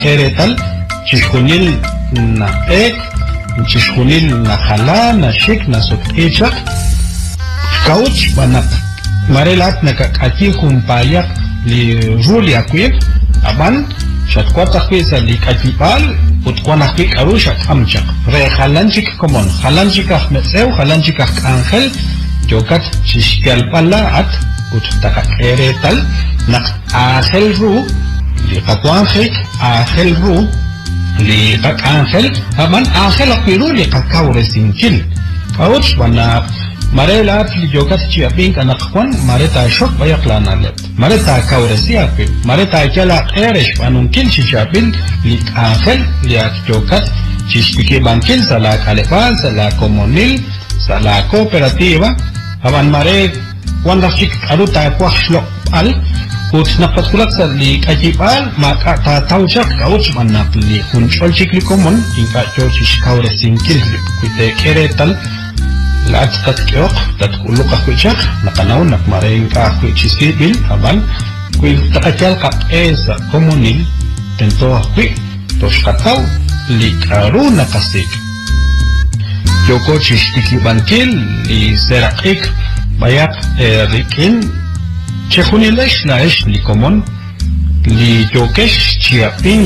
Keretal, Chishunil na ek, Chishunil na hala, na shik, na sotichak, Couch banak, Marelat na kakati kumpayak li ruli akwib, Aban, Shatkwata kwisa li katipal, Utkwana kwik arusha kamchak, Re halanchik komon, Halanchikah meseu, Halanchikah angel, Jokat Chishkalpala at Uttaka Keretal, Nak Angel Ru, li Katwanjik, Angel Ru, li Angel, Aban Angel Apiru li Kakaure Sinkil. Couch wana Marela li Jokat Chiapink Anakwan, Mareta Shok Bayaklanalet, Mareta Kaure Siapil, Mareta Jala Eresh Panunkil Chichapil, li Angel, li Jokat, Chistiki Bankil, Sala Kalepal, Sala Comunil, Sala Cooperativa, Aban Mare, Wanda Chik Aruta Quashlo Al, Uts Napatulak li Kajipal, Makata Taujak, Couch Manapli, Hunchol Chikli Common, Inka Georgish Kaure Sinkil, with the Keretal, Lats that Kyok, that Uluka Kuchak, Nakanaw, Nakmarenka Kuchisil, Aban, with Takachal Kap Esa Comunil, Tento Quick, Toshkatau, Likaru Nakasik. Yoko Chistiki Bankil, li Serakik, Bayak Rikin, Chehunilesh Naesh li Common, li Jokesh Chiapin,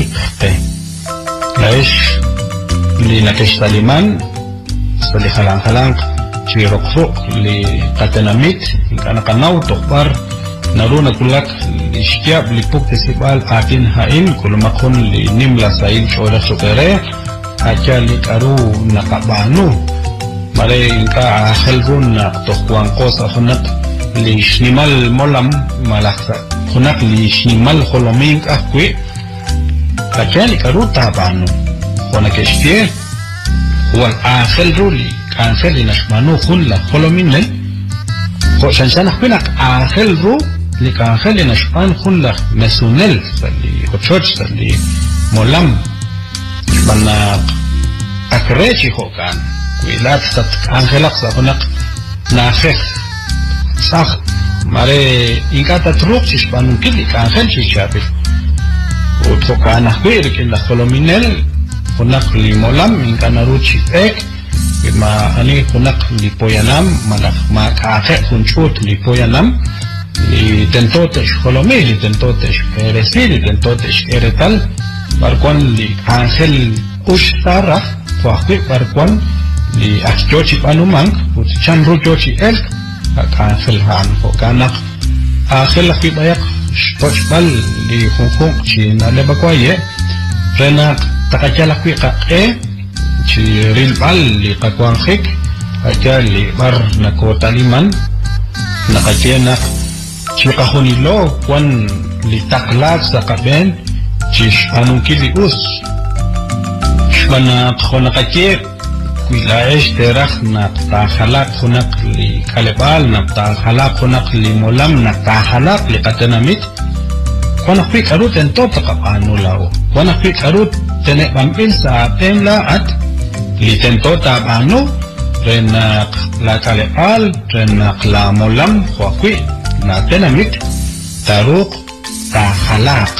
Naesh li Nakesh Taliman, Salihalang Halang, Chirokfuk, li Katenamit, Kanakanaw, Tokbar, Naruna Kulak, li Shkiab, li Puktesibal, Atin Hain, Kulumakon, li Nimla Sail Chora Sokere, Achali Karu Nakabanu, Mare Inka Helrun Tokuan Kosa Hunak, li Shnimal Molam Malaksa, Hunak li Shnimal Holoming Akwe, Achali Karu Tabanu, Honakeshtie, Juan Angel Ruli, Angel Inashmanu Hunla Holominel, Hoshansana Hunak Angel Ru, li Angel Inashman Hunla Mesunel, Sali Hochoch, Sali Molam. Banak akrechi hokan kuilat sat angelak sa hunak nafek sak mare ingata truksis panungkil angel chichapi uthokan akwir kinda kolominel hunak limolam ingkana ruchi ek ma ani hunak lipoyanam malak makake hunchut lipoyanam li tentotes kolomil li tentotes eresil li tentotes eretal Barquan li Angel Ushtara, Fuakwi Barquan li Akjochi Panumang, Chan Rujochi Elk, Angel Han, Hokanak, Angel Akibayak, Stochbal li Hong China Lebakwaye, Renak Takajalakwi Kake, Chirilbal li Kakwanghik, Ajali Bar Nakotaliman, Nakajenak, Chikahunilo, Kwan li Taklak Sakaben, Chish Anunkili Us Shmanak Honakake Kuilaesh Terach Naktahalak Honak li Kalebal Naktahalak Honak li Molam Naktahalak li Katanamit Honakpik Arut en Totaka Panulao Honakpik Arut Tenekbambil sa Temla at li Tentota Panu Renak la Kalebal Renak la Molam Huakwi Natenamit Taruk Tahalak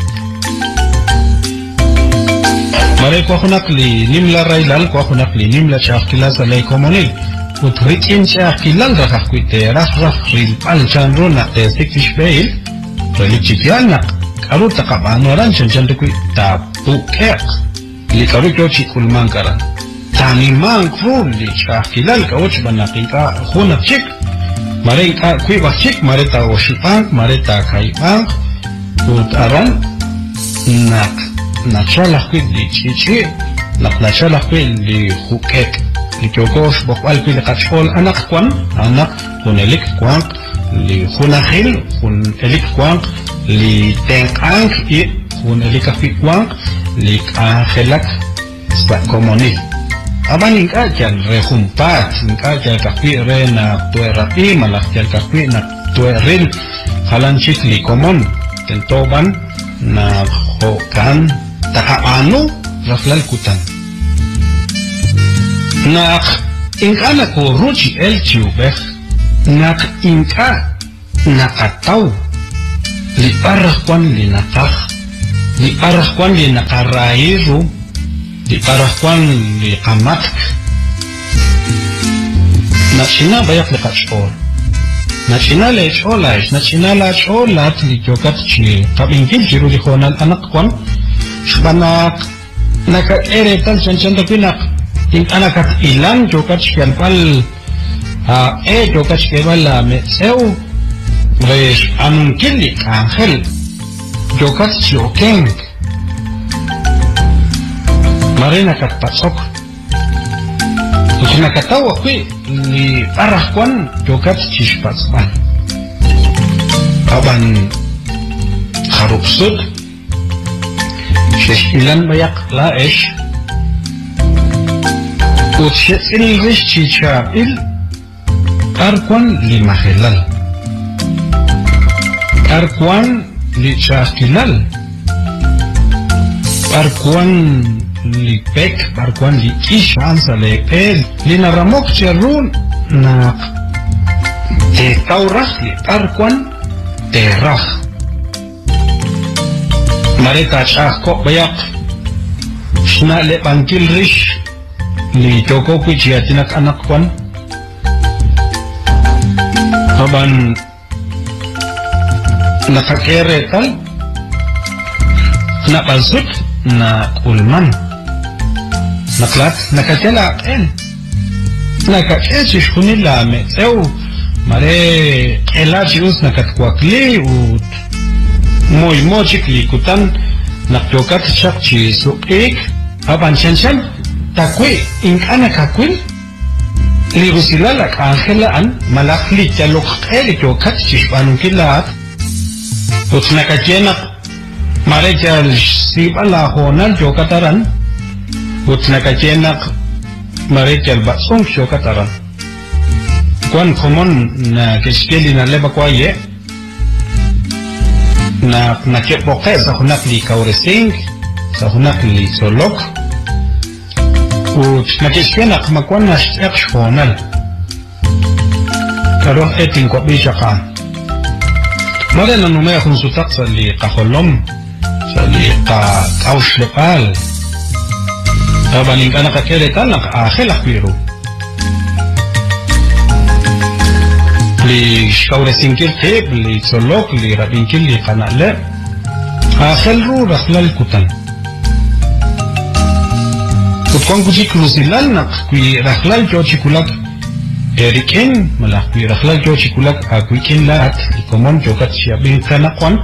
Mare ko hunak li nimla railal ko hunak li nimla chakila sa lay komunil utrikin chakilal rakakwite raf ril pal chandro na sikish bail religial na karu takabano ran chanchan kui tapu kek li karu kyochi kulman karan tani mang krul li chakilal kauch banakika hunak chik mare ka kui bakchik mare ta oshipang mare ta kaipang utaran nak Nachala li chichi, nachala li hukek, li kyokos bokwal li kachol anak hunelik kwang, li hunahil, hunelik kwang, li tengkang hunelik kwang, li angelak sa komunil. Aban ingka jan rehumpat, ingka jan kapi re na tuerapi, malak jan kapi na tueril, halanchik li komon, tentoban na hokan, Takaano raflal kutan. Nak inka na ko ruchi el chiubeh. Nak inka nakataw li parahwan li nakah li arahkwan li nakarairu li arahkwan li qamatk na china bayak li qachor na china le cholaish na china la cholat li jokat chi tabingil jiru li khonal anakwan shbanak nakat ere tal chanchanda pinak in anakat ilang jokat chianpal jokat chkebala metseu resh anunkili angel jokat chiokeng marina kat pasok usina katawa kwi ni arahkwan jokat chishpasban aban kharupsud shesh ilan bayak laesh utshil rish chichail arkwan li mahilal arkwan li chakilal arkwan li pek arkwan li kishansa le pel li naramok cherun na te taurah li arkwan terah mareta chakko bayak shna le pankil rish li joko kuchiatinak anakwan haban nakakere tal na balsut na kulman naklat nakatela el nakakechish kunila metseu mare elachius nakatkwakli ut moy mochikli kutan nakjokat chakchi sukik haban chanchan takwi inkana kakwil lirusilalak angelaan malakli chalok eli jokat chishpanukilat utnakachenak marechal sibala honal jokataran utnakachenak marechal basong jokataran kwan komon na keskeli na leba kwaye na kepoke sa hunak li kauresing sa hunak li solok utnakeskenak makwan na steksh honal karoh etin kwa bishakan مرنا إنه ما يكون سطق اللي قخلهم اللي قاوش لقال طبعا إن أنا كثير تلق آخر أخبيرو اللي شكور سينكير تيب اللي تسلوك اللي رابينكير اللي قناة آخر رو رخلال كتن كتكون كجي كروسيلال نق كي رخلال جوشي كولك Eriken malah pirahlah jo cikulak akuikin lahat ikomon jokat siapin kanakwan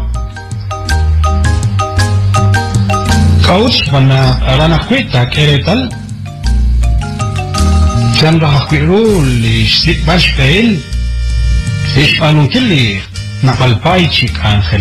kaus mana arana kuita keretal chandra hakiru li sit bashkail fish anunkili napalpai chik angel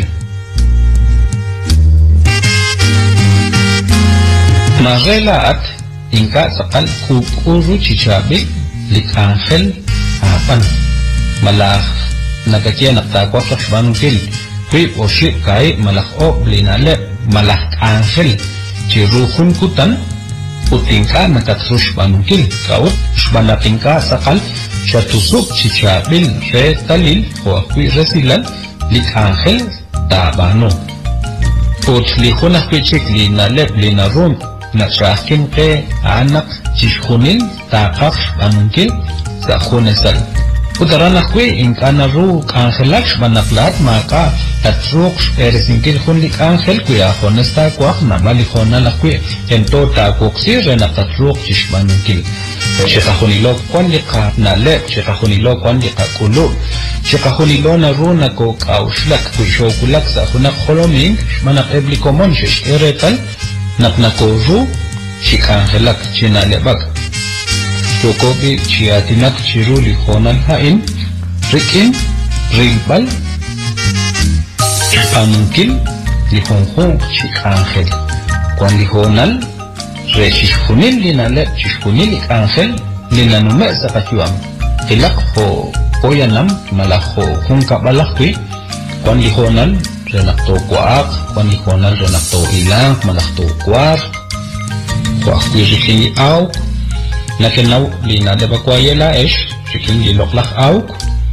magelaat ingka sakal kukuru chichabi lik angel apan malak nagakya naktakwa sa banungkil kui o shit kai malak o blinale malak angel ciruhun kutan utingka nakatrush banungkil kaut shbanatingka sakal shatusuk chichabil re talil o kui resilan lik angel tabano ut lihunah pichik linale blinarum nakshakin ke anak chishkunin takak banungkil sa khunesal udarana kwe inkana ru kangelak manaklat maka tatruk eresingkil khunlik angel kuya khonesta kwak namali khonala kwe ento ta koksi rena tatruk chishmanunkil chekahunilo kwanlika nale chekahunilo kwanlika kulu chekahunilo na ru na ko kauslak kuishokulak sa khunak kholoming manak ebli komon shish eretal naknakoru chikangelak chinalebak Jokobi ciatinak ciru lihonan hain rikin rimbal pamungkin lihonghong cikangel kwan lihonal re cishkunil linale cishkunil ikangel linanume sa kasyuam hilak ho koyanam malakho kung kabalakwi kwan lihonal re nakto kwaak kwan lihonal re nakto ilang malakto kwar kwakwi rikin aw Nakenaw lina de bakwaye la esh chikin liloklak auk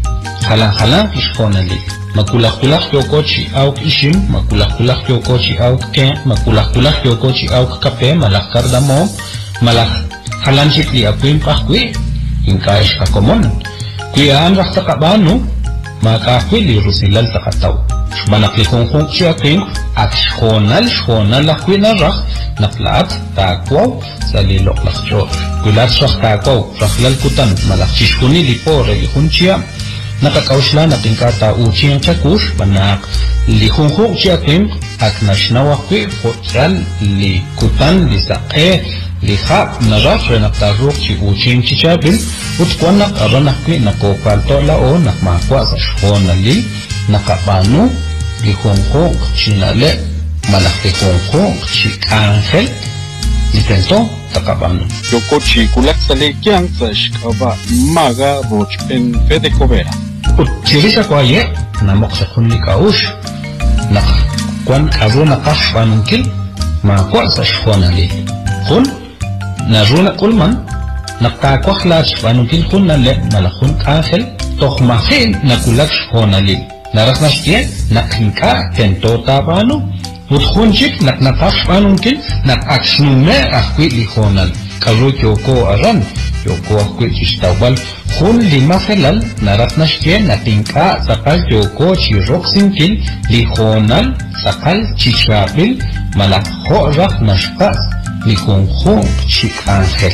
halan ishkonali makulak yokochi auk ishim makulak yokochi auk ke makulak yokochi auk kape malak kardamom malak halanchik li apuin pakwi inka ishka komon kuyan rakta kabanu maka li rusilal takataw malak likongkong chiapin at shonal akwi na rak naklaat takwaw sa lilok lakcho kulat sak takwaw raklal kutan malak chishkuni lipo relihunchia nakakausla na tingkata uching chakush banak lihungkong chiapin ak nashnawakwi hotel li kutan li saqe li khap narak renaktaruk chi uching chichabil utkwanak aranakwi nakopalto lao nakmakwa sa shonali nakapanu lihungkong chinale malak lihungkong chi angel litento takabanu yokochi kulak sale kyang sa shkaba maga roch en fede covera Chirisa kwaye namok sa kunli kaush nak kwan kazo nakash panunkil makwa sa shkonali kun naruna kulman naktakwak lach panunkil kun nale malakun kahel toh mahil nakulak shkonali naras nashtiye nakinka tento tabanu utkhunchik naknakash panunkil nakaksnume akwi likhonal kazo kyoko aran yoko akwi chistawal Hun lima felal narat nashke natingka sakal yoko chirok sinkil lihonal sakal chichabil malak horak nashka lihonghong chik angel.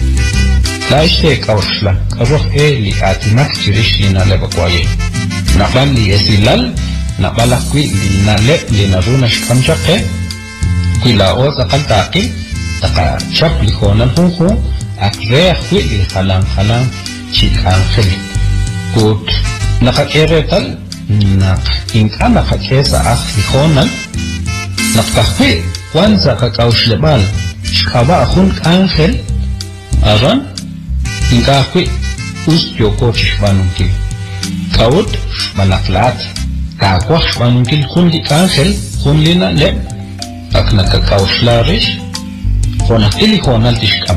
Laishte kaushla karoh li atimak chirish lina lebakwaye. Nakban li esilal nabalakwi li nale li narunash kamchake kwilao sakal takil taka chap lihonal honghong akre akwi li halang chik angel kut nakakeretal nak inka nakakesa akhihonan nakahwi kwanza kakauslebal shkaba ahun angel aran inka ahwi ustyoko chishbanunkil kaut malaklat kakwa shbanunkil hundi angel hundina le ak nakakauslarish honakili honal tishkam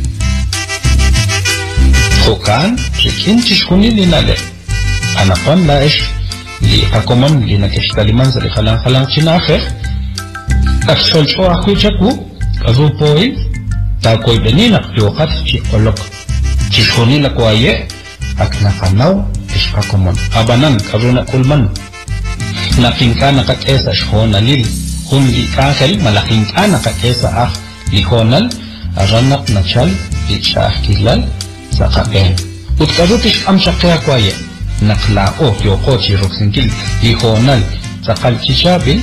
Kokan, chikin chishkuni linale. Anapan laish li akomon li nakishtaliman sa li halang chinahe. Aksolcho akwi chaku, kazupoi, takoy beninak yokat chi olok. Chishkuni la kwaye, ak nakanaw, ishkakomon. Abanan, karuna kulman. Nakinka nakakesa shhonalil. Hundi kahel, malakinka nakakesa lihonal, aranak nachal, lichah kilal, Sakapen. Utkazutish amshakya kwaye. Naklao yokochi roksinkil lihonal sakal chichabil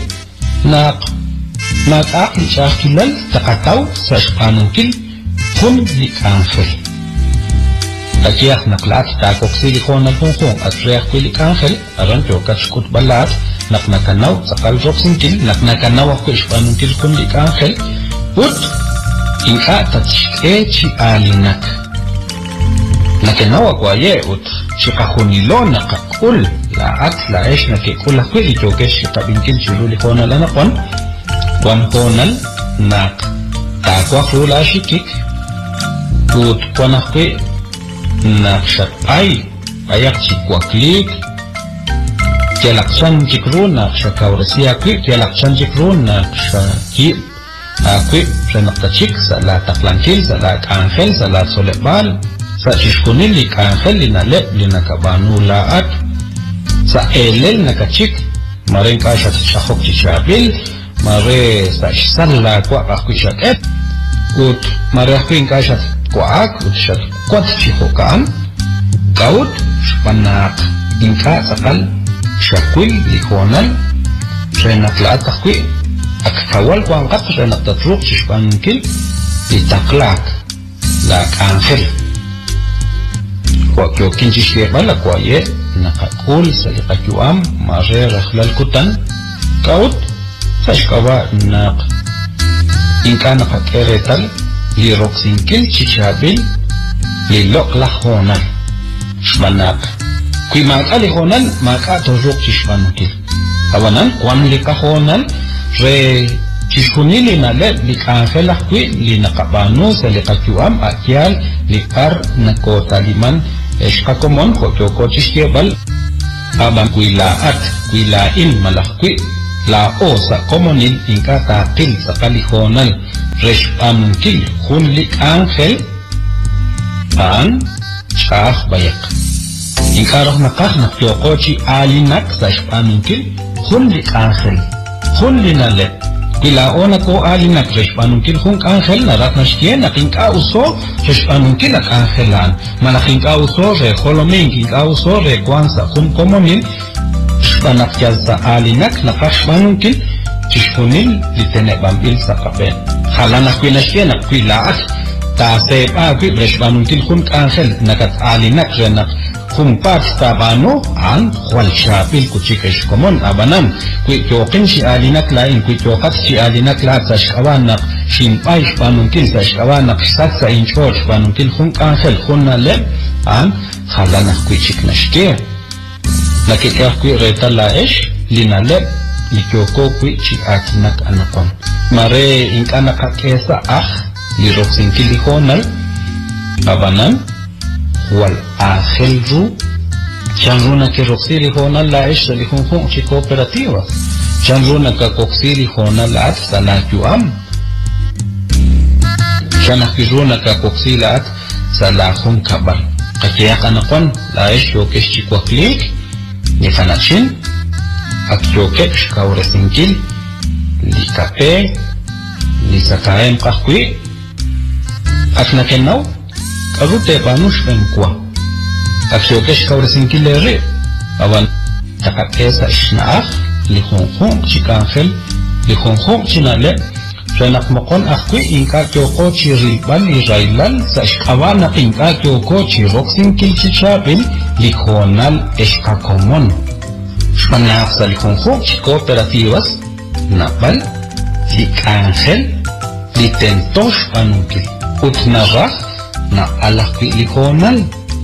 nakakli chakilal takataw sa shpanunkil hun likangel. Takiyak naklat takoksi lihonal hongkong at reak likangel aran yokachkut balat naknakanaw sakal roksinkil naknakanaw ako shpanunkil hun likangel ut inka tatshke chi alinak. Nakenawa kwaye ut chikahunilo nakakul laat laish nakikul akwi itoke chikabinkil chiruli honal anakon kwan honal nak takwa krula shikik ut kwan akwi nak shakay ayak chikwaklik tialakchan chikru nak shakaurasi akwi tialakchan chikru nak shakib akwi sanaktachik sa la taklankil sa la angel sa la solebal sa chishkunili angel linale linakabanu laat sa elel nakachik maren kasha chachok chichabil mare sa shala kwa akwishaket ut mare akwin kasha kwa ak ut shat kwat chihokan kaut panak inka sakal shakwil lihonal renaklat akwi akawal kwa angkat renaktatruk chishpankil itaklak la angel kwa kyo kinchishye bala kwa ye nakakul sa likakyuam mare rakhlal kutan kaut sa shkawa nak inka nakakeretal li roksinkil chichabil li lok lahonal shmanak kui maka lihonal maka torok chishpanukil awanan kwan likahonal re chishkunili nale likangel akwi li nakabanu sa likakyuam akyal likar nakotaliman Eshkakomon kocho kochishye bal aban kuilaat kuilain malakwi la osa komonil inka tatil sa kalihonal respanunkil hunlik angel an chah bayak inkarah nakah nakyokochi alinak sa respanunkil hunlik angel hunlinale Ilaona ko alinak respanunkil hung angel narat nashkien naking kauso respanunkil ak angelan malaking kauso re holoming kauso re kwansa hung komonin spanak sa alinak nakaspanunkil tishkunil litene bambil sa kapen halanak pinashkien ak pilaat ta sepa ki respanunkil hung angel nakat alinak renak kumpat tabano ang khwalshapil kuchikesh komon abanam kui kyokin si alinak lain kui kyokat si alinak lahat sa shkawanak shimpay shpanunkil sa shkawanak sat sa inchor shpanunkil khung angel khun na lep ang halanak kui chiknashke nakikah kui reta laesh linalep likyoko kui chikatinak anakon mare inkanakakesa liroksin honal abanam wal ángel ru chanruna que roxili honal la esa li hon chi cooperativa chanruna ka coxili honal la at sala yuam chanakiruna ka coxila at sala hon kabal kaya kanakon la es yo que chi kwaklik ni fanachin ak yo que shkauresingil li kape li sakaem kahkwi ak nakenaw Karute panush benkwa. Aksiokesh kauresinki lere. Awan takakesa ishnaach lihonhong chikangel lihonhong chinale. Renak mokon akwi inka kyoko chirilbal irailal sa ishkawana inka kyoko chiroksin kilchichapin lihonal eshkakomon. Shmanak sa lihonhong chikooperativas napal likangel litentosh panunkil. Utnarach na alakwi likonal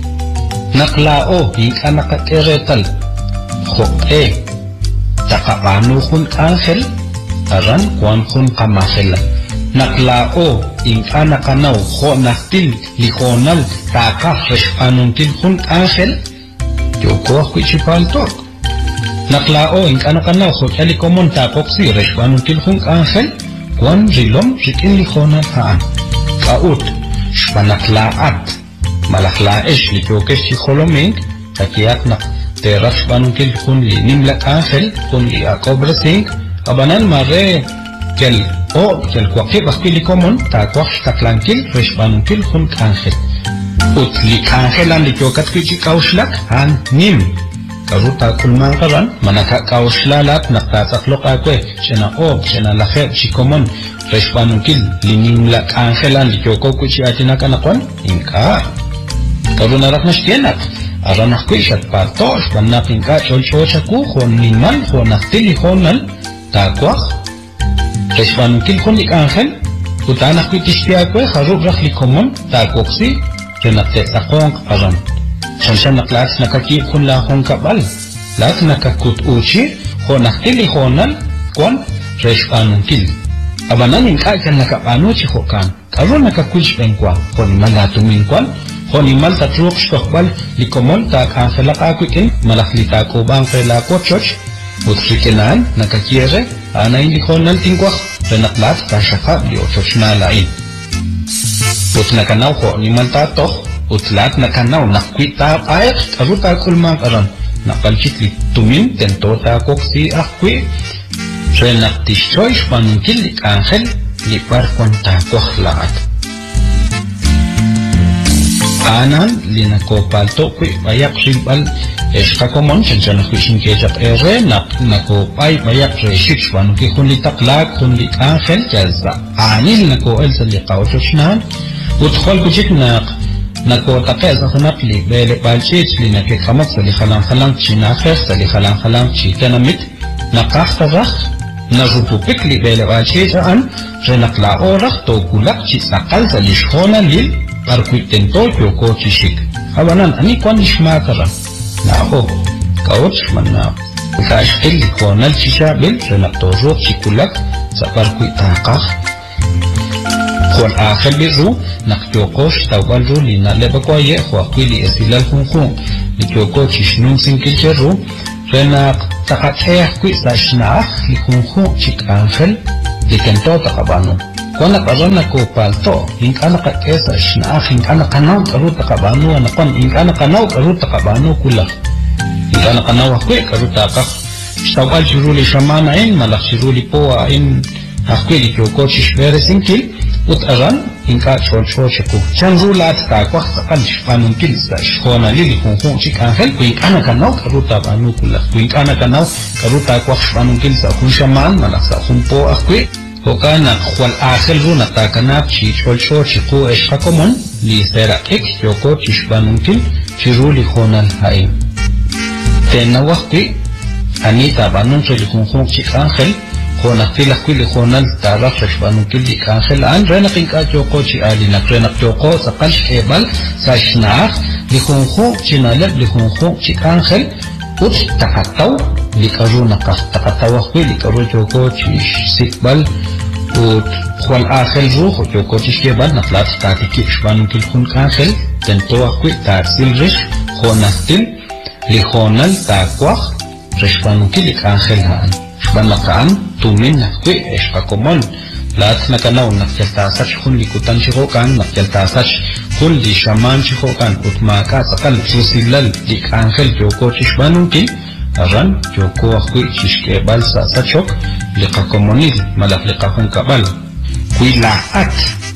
naklao hingka nakakeretal khoke takapano kun angel aran kwan kun kamahelan naklao hingka nakanaw kho naktil likonal taka respanuntil kun angel yoko akwi chipaltok naklao hingka nakanaw kho alikomon takoksi respanuntil kun angel kwan rilom rikin likonal haan kaut Shpanaklaat Malaklaesh Likokesh Holoming Takiak nak Terak Shpanunkil kun li Nimlak Angel kun li Akobra Sing Abanan mare Kel o kel kwakib akili komon Takwak Shtaklankil Shpanunkil kun Angel Ut li Angelan Likokat Kichi Kauslak Han Nim Karuta kulman karan Manaka Kauslalat Naktasaklok akwe Shena o Shena lakhet Shikomon Respanunkil linimlak angelan likyoko kuchi atinak anakon inka karunarak nashkenak aranak kuishat partosh banak inka cholchochaku hon niman honaktil honal takwak respanunkil honik angel utanak kuitishtiakwe harubrak likomon takwoksi renakte takong aran shanshanak lahat nakakip hun lahong kabal lahat nakakut uchi honaktil honal kon respanunkil Abanan inka kan nakapano chikokan karon nakakush benkwa hon malatumin kwan hon imal tatruk stokbal likomon ta kanselak akukin malaklita ko bang pela ko church utrikenan nakakiere anain likonal tingkwak renaklat ta shaka bio church na lain ut nakanaw ko nimal tatok utlat nakanaw nakwita ay karuta kulmang aron napalchitli tumin tentota koksi akwi Renak tishoy shpanunkil lik angel lipar konta kohlaat. Anan linakopalto kwi bayak shilbal eshkakomon chanchana kwishin kechap nako pay bayak reshik shpanunkil kun litaklak kun lik angel jalza anil nako elsa liqawchoshnan utkhol kuchik nako takeza hunapli bele balchich linakikamak sa likhalang chinakher sa likhalang chikanamit nakakhtagak Narupupik li bele walchesaan renakla orak to kulak chisakal sa lishona lil parkuitento kyoko chishik. Hawanan ani kwan lishmakara. Nako, kauch man na kashkil likonal chishabil renaktozo chikulak sa parkuitakak. Kwan akhel biru nakyokosh tawal ru li nalebakwaye huakwili esilal hungkung likyoko chishnun sinkil cheru rena takateh kui sashnaah likunju chik ángel likento takabano kona karona ko palto inkana kakesa shnaah inkana kanau karu takabano anakon inkana kanau karu takabano kula inkana kanau kui karu takak stawal chiruli shamana in malak chiruli poa in akui likyoko chishvere sinkil utaran inka chol cheku chanrulat ta kwa kan shpanun kil sa shona lili khong chik angel ku inkana kanau karuta banu kula ku inkana kanau karuta kwa shpanun kil sa kun shaman malak sa khumpo akui hokana khwal akhel runa ta kanap chi chol cheku esha komon li sera ek yoko chishpanun kil chiruli khonal hai tena wakti anita banun choli khong chik angel Kona tila kwili khonal taraf shashbanu kili kansel an rena kinka choko chi alina rena choko sa kalsh ebal sa shnaach li khonjo chinalab li khonjo chi kansel ut takataw li karuna ka takataw kwili karu choko chi sikbal ut khwal akhel ruho choko chi shebal naklat statiki shbanu kil khun kansel tento akwi tarsil rish khonastil li khonal takwakh shashbanu kili kansel haan Banakaan tumin nakwi espakomon lat nakanaw nakyaltasach hun likutan chihokan nakyaltasach hun li shaman chihokan utmaka sakal susilal lik angel joko chishbanunki aran joko akwi chishkebal sa sachok likakomonil malak likahun kabal kuilaat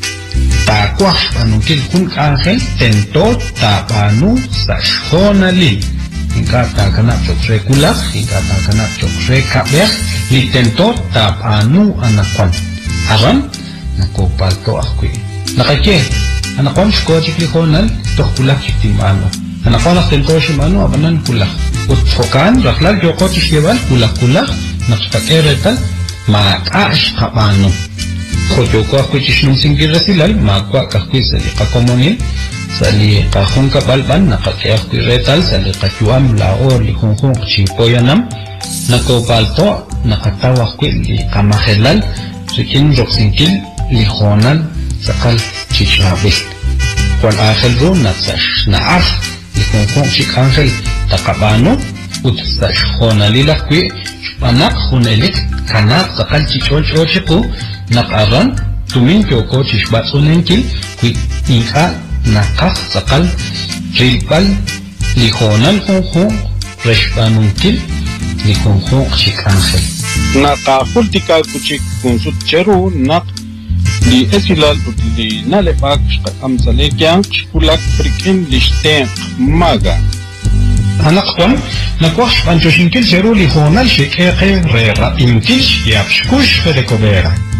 takwah panunkil hun angel tento tapanu sa shonalil Inka kanap chokre kulak, inka kanap chokre kabeh, litento tap anu anakon. Aram nakopalto akui. Nakake anakon shkojik likonal toh kulak chitimano. Anakon tento shimano abanan kulak. Utfokan raklal joko chishyeval kulak nakstakeretal makash kabano. Khojoko akui chishnung singirasilal makwa kakui salika komonil. Sali kahung kabalban nakakaya kui retal sali kachuam laor li khung chipoyanam nakopalto nakatawa kui li kamahelal sikin roksinkil li khonal sakal chichabis kwan akhel ro natsash naaf li khung chikangel takabano ut sash khonalila kui panak khunelik kanak sakal chichol chiku nakaran tumin kyoko chishbatsunenkil kui inka nakak sakal rilpal likhonal khong reshbanunkil likhong chik angel nakahultika kuchik kunsut cheru nak li esilal li nalepak amsale kyang kulak frikin lishten maga anakwan nakwash panchoshinkil cheru likhonal shikeke rera imkil yapshkush fedekobera